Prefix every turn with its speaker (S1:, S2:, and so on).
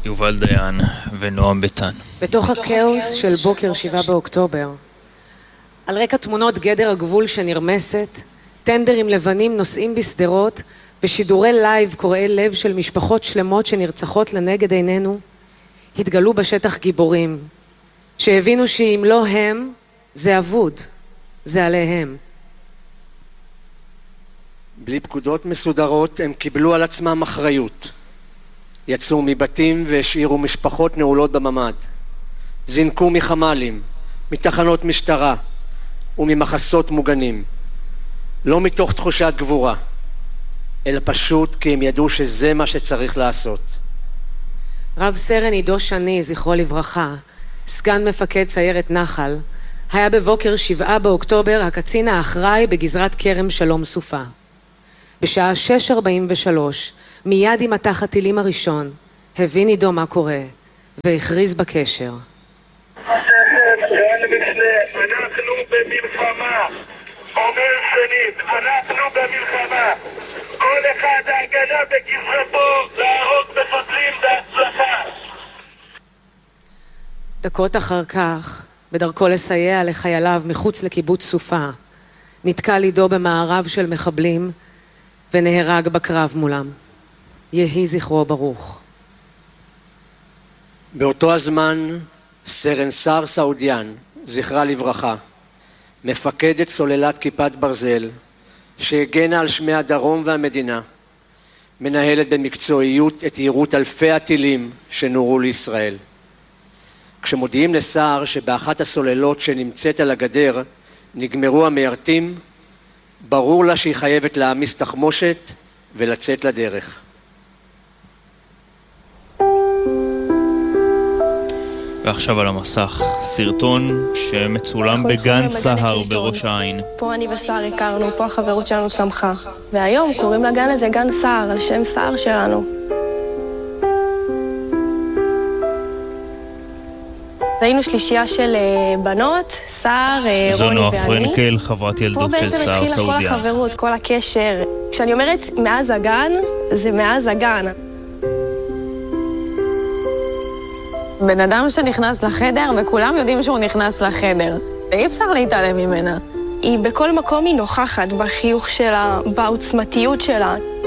S1: יובל דיין ונועם ביטן.
S2: בתוך הכאוס של בוקר 7 באוקטובר, על רקע תמונות גדר הגבול שנרמסת, טנדרים לבנים נוסעים בסדרות ושידורי לייב קוראי לב של משפחות שלמות שנרצחות לנגד עינינו, התגלו בשטח גיבורים שהבינו שאם לא הם, זה אבוד, זה עליהם.
S3: בלי פקודות מסודרות הם קיבלו על עצמם אחריות. יצאו מבתים והשאירו משפחות נעולות בממד. זינקו מחמלים, מתחנות משטרה וממחסות מוגנים. לא מתוך תחושת גבורה, אלא פשוט כי הם ידעו שזה מה שצריך לעשות.
S2: רב סרן עידו שני, זכרו לברכה, סגן מפקד סיירת נחל, היה בבוקר 7 באוקטובר הקצין האחראי בגזרת כרם שלום סופה. בשעה 6:43, מיד עם מטח הטילים הראשון, הבין עידו מה קורה, והכריז בקשר.
S4: אנחנו במלחמה, אומר שנית, אנחנו במלחמה. כל אחד ההגנה בגזרתו להרוג מפצלים בהצלחה.
S2: דקות אחר כך, בדרכו לסייע לחייליו מחוץ לקיבוץ סופה, נתקל עידו במערב של מחבלים ונהרג בקרב מולם. יהי זכרו ברוך.
S3: באותו הזמן סרן שר סעודיאן, זכרה לברכה, מפקדת סוללת כיפת ברזל שהגנה על שמי הדרום והמדינה, מנהלת במקצועיות את יירוט אלפי הטילים שנורו לישראל. כשמודיעים לשר שבאחת הסוללות שנמצאת על הגדר נגמרו המיירטים, ברור לה שהיא חייבת להעמיס תחמושת ולצאת לדרך.
S1: ועכשיו על המסך סרטון שמצולם בגן סהר בראש העין.
S5: פה אני וסהר הכרנו, פה החברות שלנו צמחה, והיום קוראים לגן הזה גן סהר, על שם סהר שלנו. היינו שלישייה של בנות, סהר, רוני ואני.
S1: זו נועה פרנקל, חברת ילדות של סהר סעודיאן.
S5: פה בעצם התחילה כל החברות, כל הקשר. כשאני אומרת מאז הגן, זה מאז הגן.
S6: בן אדם שנכנס לחדר, וכולם יודעים שהוא נכנס לחדר. אי אפשר להתעלם ממנה.
S5: היא בכל מקום היא נוכחת, בחיוך שלה, בעוצמתיות שלה.